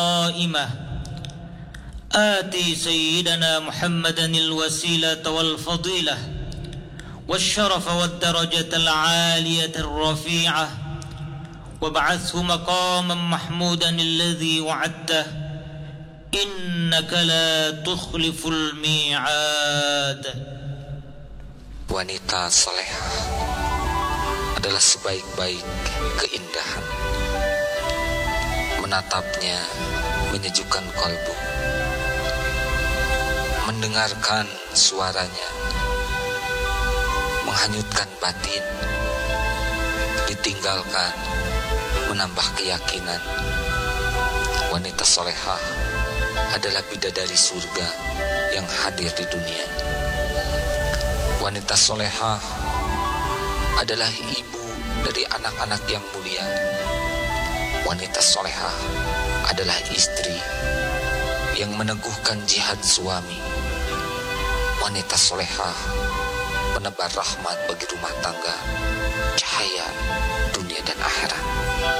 قائمة آتي سيدنا محمدا الوسيلة والفضيلة والشرف والدرجة العالية الرفيعة وابعثه مقاما محمودا الذي وعدته إنك لا تخلف الميعاد. Wanita salehah adalah sebaik-baik keindahan. Menatapnya menyejukkan kalbu. Mendengarkan suaranya menghanyutkan batin. Ditinggalkan menambah keyakinan. Wanita salehah adalah bidadari surga yang hadir di dunia. Wanita solehah adalah ibu dari anak-anak yang mulia. Wanita solehah adalah istri yang meneguhkan jihad suami. Wanita solehah penebar rahmat bagi rumah tangga.